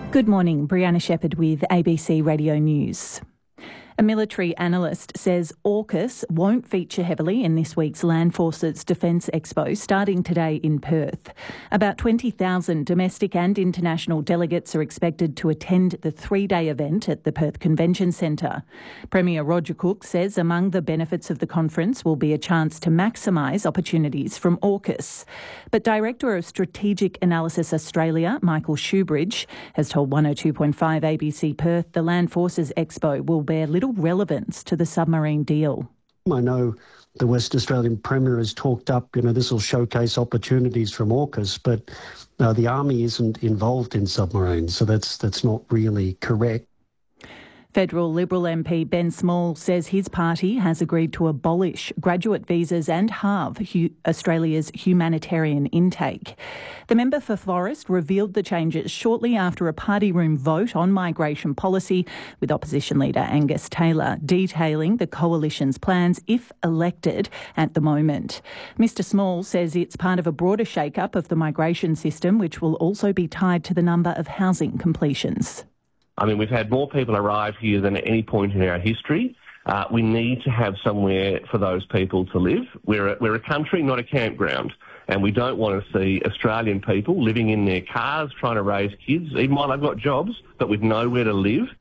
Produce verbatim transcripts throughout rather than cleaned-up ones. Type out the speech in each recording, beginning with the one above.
Good morning, Brianna Shepherd with A B C Radio News. A military analyst says AUKUS won't feature heavily in this week's Land Forces Defence Expo starting today in Perth. About twenty thousand domestic and international delegates are expected to attend the three-day event at the Perth Convention Centre. Premier Roger Cook says among the benefits of the conference will be a chance to maximise opportunities from AUKUS. But Director of Strategic Analysis Australia, Michael Shoebridge, has told one oh two point five A B C Perth the Land Forces Expo will bear little relevance to the submarine deal. I know the West Australian Premier has talked up, you know, this will showcase opportunities from AUKUS, but uh, the Army isn't involved in submarines, so that's that's not really correct. Federal Liberal M P Ben Small says his party has agreed to abolish graduate visas and halve hu- Australia's humanitarian intake. The member for Forest revealed the changes shortly after a party room vote on migration policy, with opposition leader Angus Taylor detailing the coalition's plans if elected at the moment. Mr Small says it's part of a broader shake-up of the migration system, which will also be tied to the number of housing completions. I mean, we've had more people arrive here than at any point in our history. Uh, we need to have somewhere for those people to live. We're a, we're a country, not a campground, and we don't want to see Australian people living in their cars trying to raise kids, even while they've got jobs, but with nowhere to live.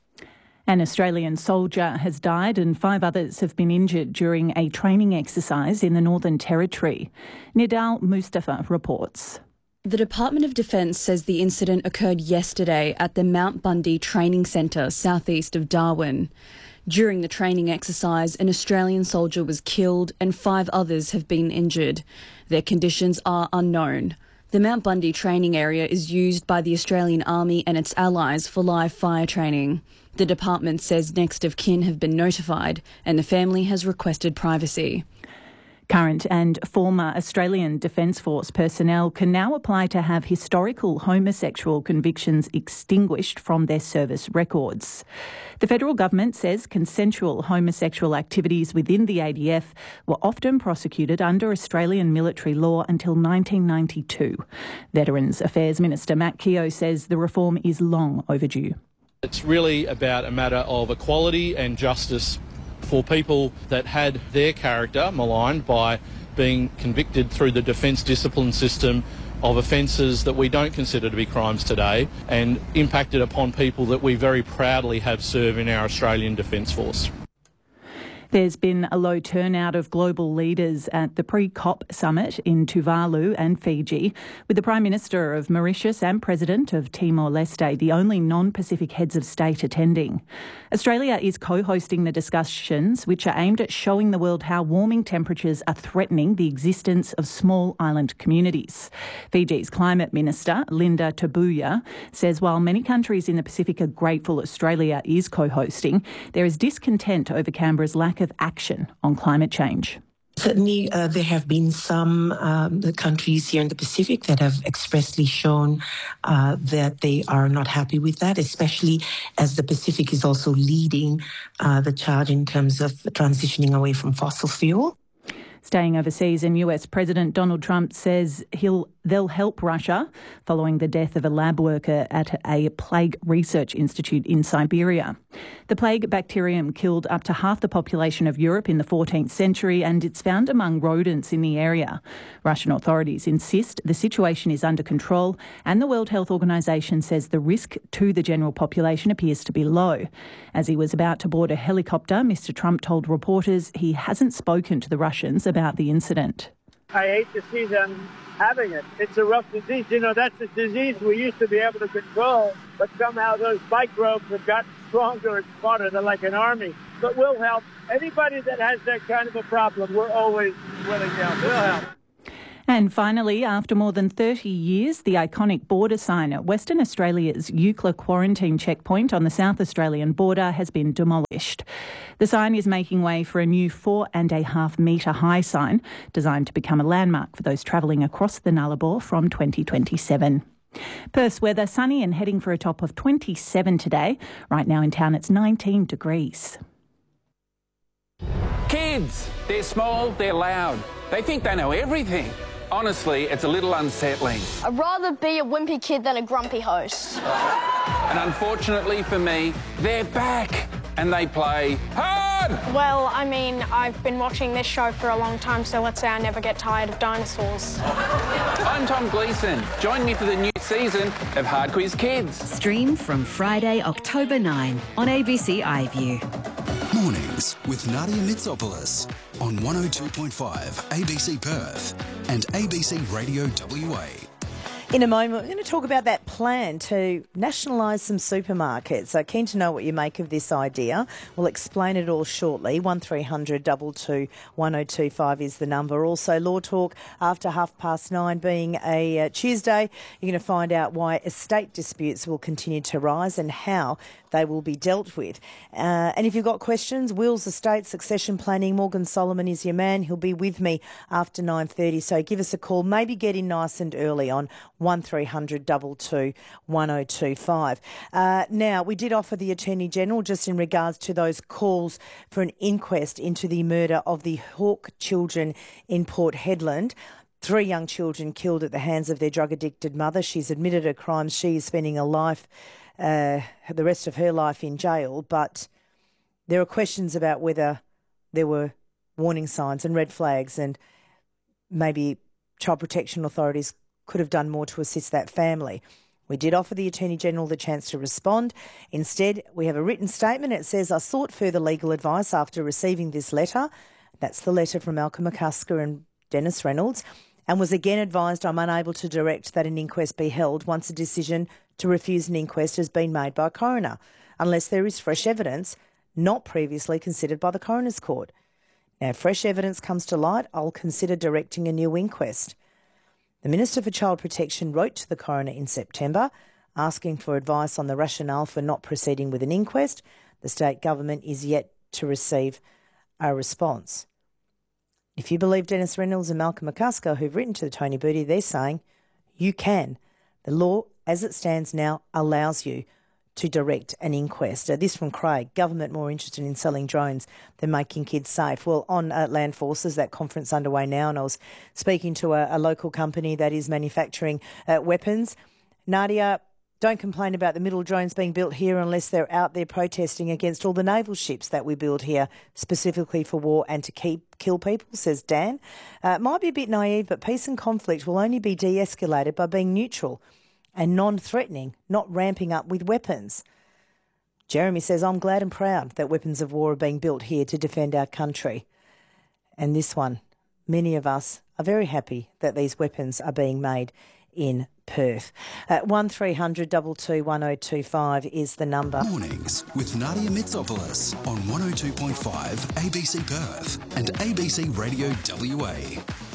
An Australian soldier has died and five others have been injured during a training exercise in the Northern Territory. Nidal Mustafa reports. The Department of Defence says the incident occurred yesterday at the Mount Bundy Training Centre southeast of Darwin. During the training exercise, an Australian soldier was killed and five others have been injured. Their conditions are unknown. The Mount Bundy training area is used by the Australian Army and its allies for live fire training. The department says next of kin have been notified and the family has requested privacy. Current and former Australian Defence Force personnel can now apply to have historical homosexual convictions extinguished from their service records. The federal government says consensual homosexual activities within the A D F were often prosecuted under Australian military law until nineteen ninety-two. Veterans Affairs Minister Matt Keogh says the reform is long overdue. It's really about a matter of equality and justice for people that had their character maligned by being convicted through the defence discipline system of offences that we don't consider to be crimes today and impacted upon people that we very proudly have served in our Australian Defence Force. There's been a low turnout of global leaders at the pre-COP summit in Tuvalu and Fiji, with the Prime Minister of Mauritius and President of Timor-Leste the only non-Pacific heads of state attending. Australia is co-hosting the discussions, which are aimed at showing the world how warming temperatures are threatening the existence of small island communities. Fiji's Climate Minister, Linda Tabuya, says while many countries in the Pacific are grateful Australia is co-hosting, there is discontent over Canberra's lack of action on climate change. Certainly, uh, there have been some um, the countries here in the Pacific that have expressly shown uh, that they are not happy with that, especially as the Pacific is also leading uh, the charge in terms of transitioning away from fossil fuel. Staying overseas, and U S President Donald Trump says he'll they'll help Russia following the death of a lab worker at a plague research institute in Siberia. The plague bacterium killed up to half the population of Europe in the fourteenth century, and it's found among rodents in the area. Russian authorities insist the situation is under control, and the World Health Organization says the risk to the general population appears to be low. As he was about to board a helicopter, Mister Trump told reporters he hasn't spoken to the Russians about the incident. I hate to see them having it. It's a rough disease. You know, that's a disease we used to be able to control, but somehow those microbes have gotten stronger and smarter. They're like an army. But we'll help. Anybody that has that kind of a problem, we're always willing to help. We'll help. And finally, after more than thirty years, the iconic border sign at Western Australia's Eucla quarantine checkpoint on the South Australian border has been demolished. The sign is making way for a new four and a half metre high sign designed to become a landmark for those travelling across the Nullarbor from twenty twenty-seven. Perth's weather, sunny and heading for a top of twenty-seven today. Right now in town, it's nineteen degrees. Kids, they're small, they're loud. They think they know everything. honestly, it's a little unsettling. I'd rather be a wimpy kid than a grumpy host. And unfortunately for me, they're back and they play hard! Well, I mean, I've been watching this show for a long time, so let's say I never get tired of dinosaurs. I'm Tom Gleeson. Join me for the new season of Hard Quiz Kids. Stream from Friday, October ninth on A B C iView. Mornings with Nadia Mitsopoulos on one oh two point five A B C Perth and A B C Radio W A. In a moment, we're going to talk about that plan to nationalise some supermarkets. So keen to know what you make of this idea. We'll explain it all shortly. one three hundred two two one oh two five is the number. Also, Law Talk after half past nine being a uh, Tuesday. You're going to find out why estate disputes will continue to rise and how they will be dealt with. Uh, and if you've got questions, wills, estate, succession planning, Morgan Solomon is your man. He'll be with me after nine thirty. So give us a call. Maybe get in nice and early on one three hundred two two one oh two five. Uh, now, we did offer the Attorney-General just in regards to those calls for an inquest into the murder of the Hawke children in Port Hedland. Three young children killed at the hands of their drug-addicted mother. She's admitted her crimes. She is spending a life, uh, the rest of her life in jail. But there are questions about whether there were warning signs and red flags, and maybe child protection authorities could have done more to assist that family. We did offer the Attorney-General the chance to respond. Instead, we have a written statement. It says, I sought further legal advice after receiving this letter. That's the letter from Malcolm McCusker and Dennis Reynolds, and was again advised I'm unable to direct that an inquest be held once a decision to refuse an inquest has been made by a coroner, unless there is fresh evidence not previously considered by the Coroner's Court. Now, if fresh evidence comes to light, I'll consider directing a new inquest. The Minister for Child Protection wrote to the coroner in September asking for advice on the rationale for not proceeding with an inquest. The state government is yet to receive a response. If you believe Dennis Reynolds and Malcolm McCusker, who've written to the Tony Booty, they're saying you can. The law, as it stands now, allows you to direct an inquest. Uh, this from Craig. Government more interested in selling drones than making kids safe. Well, on uh, Land Forces, that conference underway now, and I was speaking to a, a local company that is manufacturing uh, weapons. Nadia, don't complain about the middle drones being built here unless they're out there protesting against all the naval ships that we build here specifically for war and to keep kill people, says Dan. Uh, it might be a bit naive, but peace and conflict will only be de-escalated by being neutral and non-threatening, not ramping up with weapons. Jeremy says, I'm glad and proud that weapons of war are being built here to defend our country. And this one, many of us are very happy that these weapons are being made in Perth. Uh, one three hundred two two one oh two five is the number. Mornings with Nadia Mitsopoulos on one oh two point five A B C Perth and A B C Radio W A.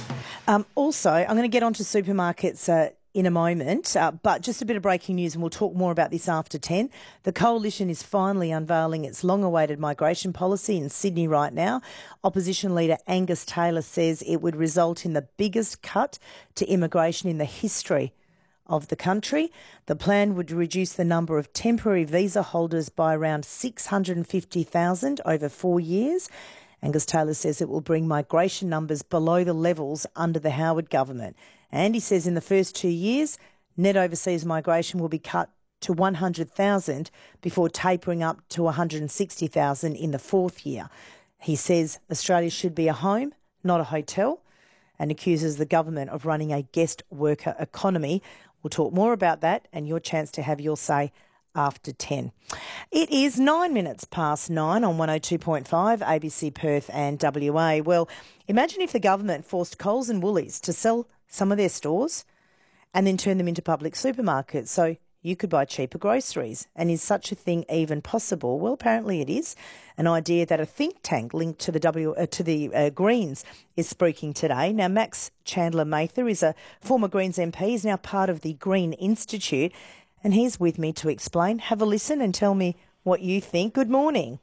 Um, also, I'm going to get onto supermarkets uh, in a moment, uh, but just a bit of breaking news, and we'll talk more about this after ten. The Coalition is finally unveiling its long-awaited migration policy in Sydney right now. Opposition leader Angus Taylor says it would result in the biggest cut to immigration in the history of the country. The plan would reduce the number of temporary visa holders by around six hundred fifty thousand over four years. Angus Taylor says it will bring migration numbers below the levels under the Howard government. And he says in the first two years, net overseas migration will be cut to one hundred thousand before tapering up to one hundred sixty thousand in the fourth year. He says Australia should be a home, not a hotel, and accuses the government of running a guest worker economy. We'll talk more about that and your chance to have your say after ten. It is nine minutes past nine on one oh two point five A B C Perth and W A. Well, imagine if the government forced Coles and Woolies to sell some of their stores and then turn them into public supermarkets so you could buy cheaper groceries. And is such a thing even possible? Well, apparently it is. An idea that a think tank linked to the W uh, to the uh, Greens is spruiking today. Now, Max Chandler-Mather is a former Greens M P. He's now part of the Green Institute, and he's with me to explain. Have a listen and tell me what you think. Good morning.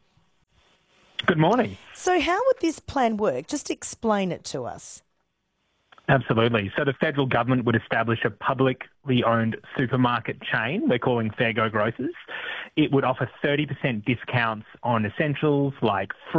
Good morning. So how would this plan work? Just explain it to us. Absolutely. So the federal government would establish a publicly owned supermarket chain we're calling Fairgo Grocers. It would offer thirty percent discounts on essentials like fruit,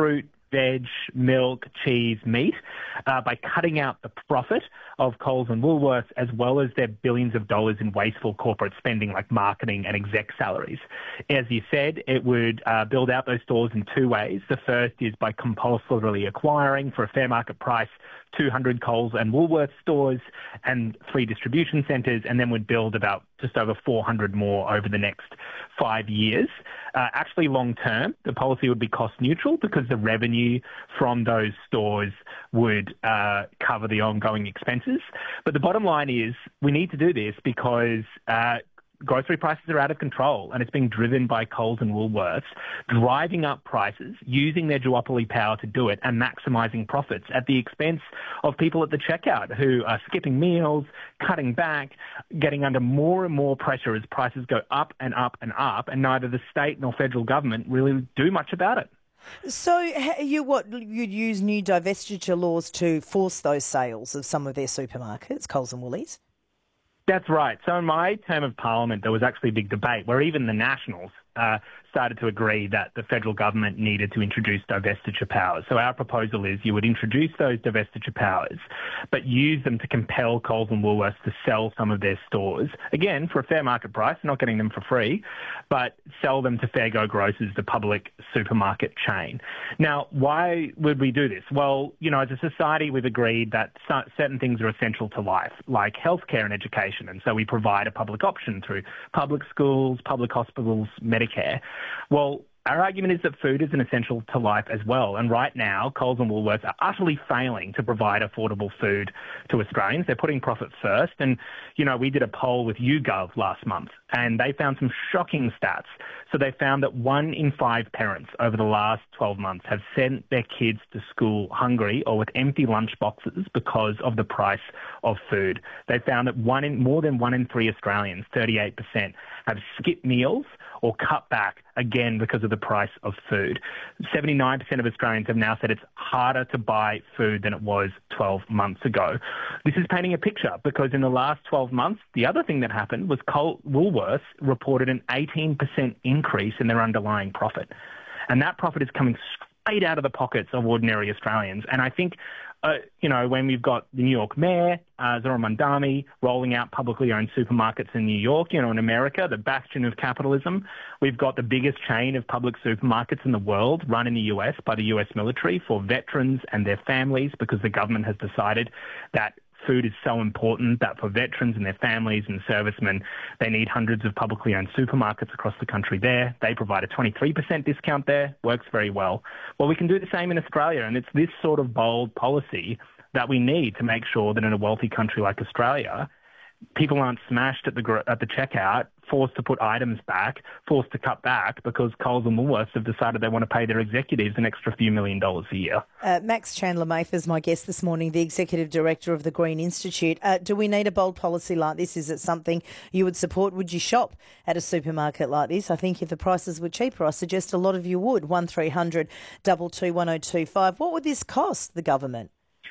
veg, milk, cheese, meat, uh, by cutting out the profit of Coles and Woolworths, as well as their billions of dollars in wasteful corporate spending like marketing and exec salaries. As you said, it would uh, build out those stores in two ways. The first is by compulsorily acquiring for a fair market price two hundred Coles and Woolworths stores and three distribution centres, and then would build about just over four hundred more over the next five years. Uh, actually, long term, the policy would be cost neutral because the revenue from those stores would uh, cover the ongoing expenses. But the bottom line is we need to do this because uh, grocery prices are out of control, and it's being driven by Coles and Woolworths driving up prices, using their duopoly power to do it, and maximising profits at the expense of people at the checkout who are skipping meals, cutting back, getting under more and more pressure as prices go up and up and up, and neither the state nor federal government really do much about it. So you what you'd use new divestiture laws to force those sales of some of their supermarkets, Coles and Woolies? That's right. So in my term of Parliament, there was actually a big debate where even the Nationals uh, started to agree that the federal government needed to introduce divestiture powers. So our proposal is you would introduce those divestiture powers, but use them to compel Coles and Woolworths to sell some of their stores, again, for a fair market price, not getting them for free, but sell them to Fair Go Grocers, the public supermarket chain. Now, why would we do this? Well, you know, as a society, we've agreed that certain things are essential to life, like healthcare and education, and so we provide a public option through public schools, public hospitals, Medicare. Well, our argument is that food is an essential to life as well. And right now, Coles and Woolworths are utterly failing to provide affordable food to Australians. They're putting profit first. And, you know, we did a poll with YouGov last month, and they found some shocking stats. So they found that one in five parents over the last twelve months have sent their kids to school hungry or with empty lunch boxes because of the price of food. They found that one in, more than one in three Australians, thirty-eight percent, have skipped meals or cut back, again, because of the price of food. seventy-nine percent of Australians have now said it's harder to buy food than it was twelve months ago. This is painting a picture because in the last twelve months, the other thing that happened was Coles Woolworths reported an eighteen percent increase in their underlying profit. And that profit is coming straight out of the pockets of ordinary Australians. And I think Uh, you know, when we've got the New York Mayor, uh, Zoran Mandami, rolling out publicly owned supermarkets in New York, you know, in America, the bastion of capitalism, we've got the biggest chain of public supermarkets in the world run in the U S by the U S military for veterans and their families because the government has decided that food is so important that for veterans and their families and servicemen, they need hundreds of publicly owned supermarkets across the country there. They provide a twenty-three percent discount there, works very well. Well, we can do the same in Australia, and it's this sort of bold policy that we need to make sure that in a wealthy country like Australia, people aren't smashed at the at the checkout, forced to put items back, forced to cut back because Coles and Woolworths have decided they want to pay their executives an extra few million dollars a year. Uh, Max Chandler-Mather is my guest this morning, the Executive Director of the Green Institute. Uh, do we need a bold policy like this? Is it something you would support? Would you shop at a supermarket like this? I think if the prices were cheaper, I suggest a lot of you would. one three hundred two two one oh two five. What would this cost the government?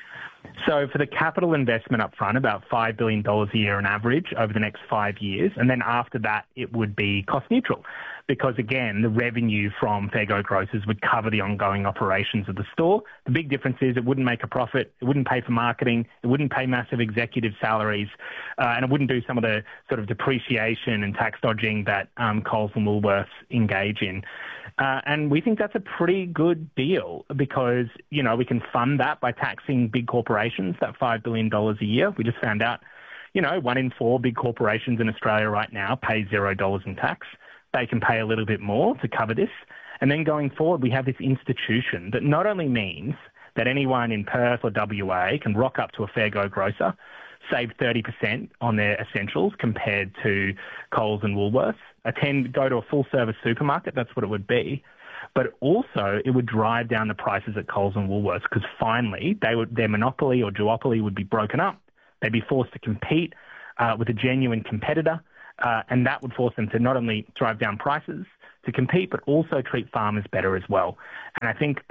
So for the capital investment up front, about five billion dollars a year on average over the next five years. And then after that, it would be cost neutral because, again, the revenue from Fair Go Grocers would cover the ongoing operations of the store. The big difference is it wouldn't make a profit, it wouldn't pay for marketing, it wouldn't pay massive executive salaries, uh, and it wouldn't do some of the sort of depreciation and tax dodging that um, Coles and Woolworths engage in. Uh, and we think that's a pretty good deal because, you know, we can fund that by taxing big corporations, that five billion dollars a year. We just found out, you know, one in four big corporations in Australia right now pay zero dollars in tax. They can pay a little bit more to cover this. And then going forward, we have this institution that not only means that anyone in Perth or W A can rock up to a Fair Go grocer, save thirty percent on their essentials compared to Coles and Woolworths, attend, go to a full-service supermarket, that's what it would be. But also, it would drive down the prices at Coles and Woolworths because finally, they would, their monopoly or duopoly would be broken up. They'd be forced to compete uh, with a genuine competitor, uh, and that would force them to not only drive down prices to compete, but also treat farmers better as well. And I think that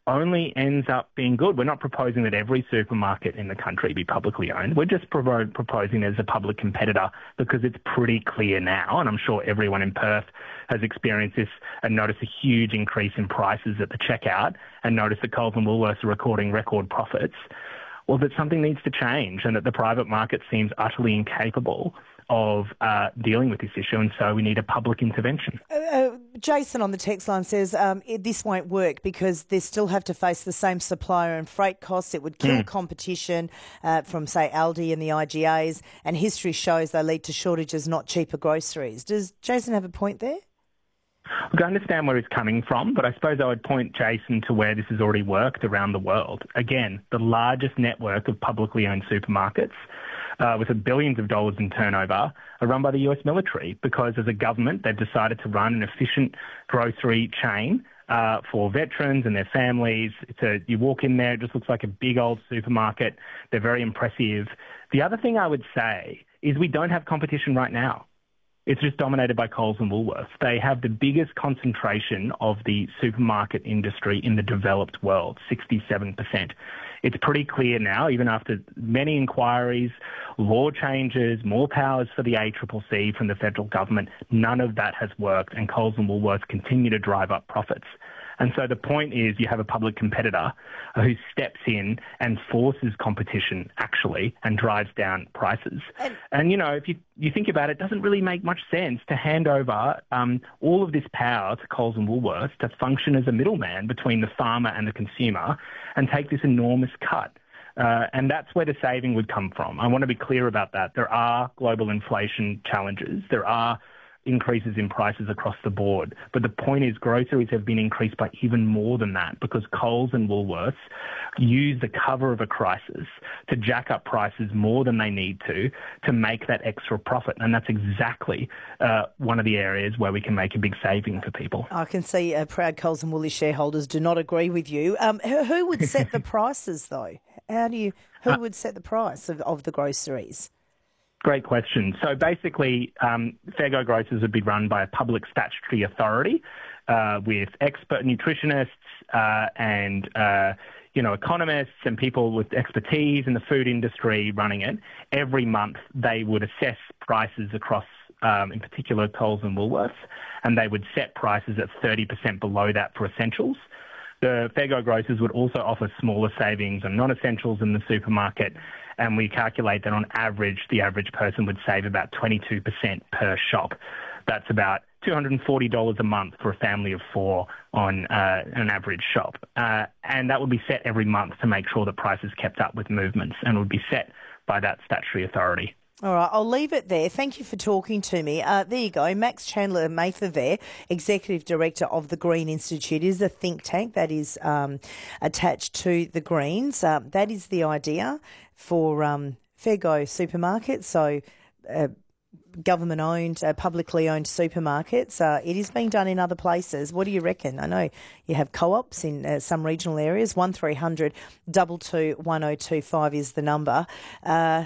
only ends up being good. We're not proposing that every supermarket in the country be publicly owned. We're just pro- proposing there's a public competitor because it's pretty clear now, and I'm sure everyone in Perth has experienced this and noticed a huge increase in prices at the checkout and noticed that Coles and Woolworths are recording record profits. Well, that something needs to change and that the private market seems utterly incapable of uh, dealing with this issue, and so we need a public intervention. Uh, uh, Jason on the text line says um, it, this won't work because they still have to face the same supplier and freight costs. It would kill mm. competition uh, from, say, Aldi and the I G As, and history shows they lead to shortages, not cheaper groceries. Does Jason have a point there? Look, I understand where he's coming from, but I suppose I would point Jason to where this has already worked around the world. Again, the largest network of publicly owned supermarkets Uh, with billions of dollars in turnover, are run by the U S military because as a government they've decided to run an efficient grocery chain uh, for veterans and their families. It's a, you walk in there, it just looks like a big old supermarket. They're very impressive. The other thing I would say is we don't have competition right now. It's just dominated by Coles and Woolworths. They have the biggest concentration of the supermarket industry in the developed world, sixty-seven percent. It's pretty clear now, even after many inquiries, law changes, more powers for the A C C C from the federal government, none of that has worked, and Coles and Woolworths continue to drive up profits. And so the point is you have a public competitor who steps in and forces competition, actually, and drives down prices. And, and you know, if you, you think about it, it doesn't really make much sense to hand over um, all of this power to Coles and Woolworths to function as a middleman between the farmer and the consumer and take this enormous cut. Uh, and that's where the saving would come from. I want to be clear about that. There are global inflation challenges. There are increases in prices across the board. But the point is groceries have been increased by even more than that because Coles and Woolworths use the cover of a crisis to jack up prices more than they need to to make that extra profit. And that's exactly uh, one of the areas where we can make a big saving for people. I can see uh, proud Coles and Woolies shareholders do not agree with you. Um, who, who would set the prices, though? How do you? Who uh, would set the price of, of the groceries? Great question. So basically, um, Fair Go Grocers would be run by a public statutory authority uh, with expert nutritionists uh, and, uh, you know, economists and people with expertise in the food industry running it. Every month they would assess prices across, um, in particular, Coles and Woolworths, and they would set prices at thirty percent below that for essentials. The Fair Go Grocers would also offer smaller savings on non-essentials in the supermarket, and we calculate that on average, the average person would save about twenty-two percent per shop. That's about two hundred forty dollars a month for a family of four on uh, an average shop. Uh, and that would be set every month to make sure that prices kept up with movements and would be set by that statutory authority. All right, I'll leave it there. Thank you for talking to me. Uh, there you go. Max Chandler Mather there, Executive Director of the Green Institute, is a think tank that is um, attached to the Greens. Uh, that is the idea for um, Fair Go supermarkets, so uh, government-owned, uh, publicly owned supermarkets. Uh, it is being done in other places. What do you reckon? I know you have co-ops in uh, some regional areas. one three hundred two two one oh two five is the number. Uh,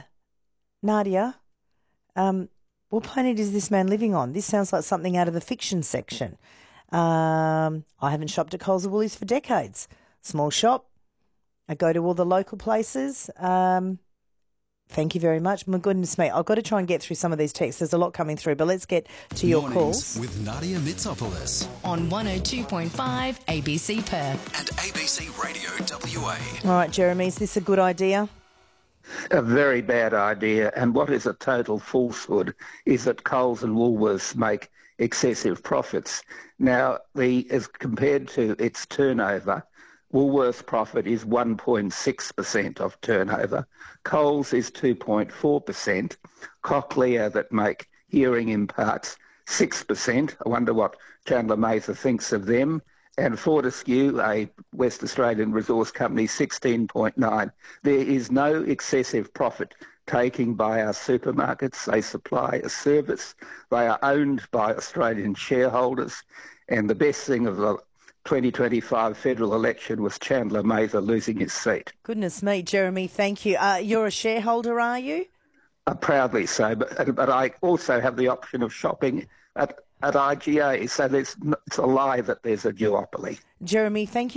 Nadia, um, what planet is this man living on? This sounds like something out of the fiction section. Um, I haven't shopped at Coles or Woolies for decades. Small shop. I go to all the local places. Um, thank you very much. My goodness me, I've got to try and get through some of these texts. There's a lot coming through, but let's get to your Mornings calls. with Nadia Mitsopoulos on one oh two point five A B C Perth and A B C Radio W A. All right, Jeremy, is this a good idea? A very bad idea, and what is a total falsehood is that Coles and Woolworths make excessive profits. Now, the as compared to its turnover, Woolworths' profit is one point six percent of turnover. Coles is two point four percent. Cochlear, that make hearing implants, six percent. I wonder what Chandler Mather thinks of them. And Fortescue, a West Australian resource company, sixteen point nine. There is no excessive profit taking by our supermarkets. They supply a service. They are owned by Australian shareholders. And the best thing of the twenty twenty-five federal election was Chandler Mather losing his seat. Goodness me, Jeremy, thank you. Uh, you're a shareholder, are you? Uh, proudly so, but, but I also have the option of shopping at at I G A, so there's, it's a lie that there's a duopoly. Jeremy, thank you.